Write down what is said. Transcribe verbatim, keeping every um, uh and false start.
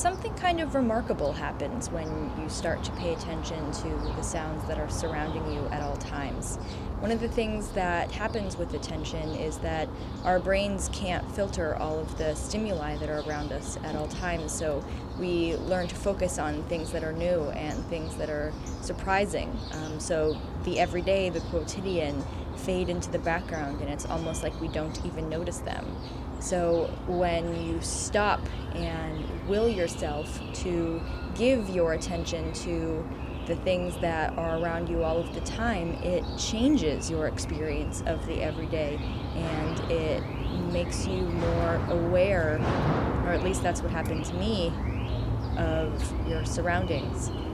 something kind of remarkable happens when you start to pay attention to the sounds that are surrounding you at all times. One of the things that happens with attention is that our brains can't filter all of the stimuli that are around us at all times, so we learn to focus on things that are new and things that are surprising. Um, so the everyday, the quotidian, fade into the background, and it's almost like we don't even notice them. So when you stop and will yourself to give your attention to the things that are around you all of the time, it changes your experience of the everyday, and it makes you more aware, or at least that's what happened to me, of your surroundings.